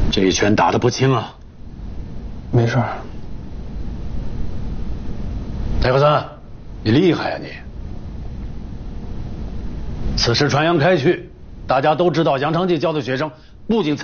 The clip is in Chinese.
这一拳打得不轻啊！ 没事。 戴克森，你厉害呀你！此事传扬开去，大家都知道杨长记教的学生不仅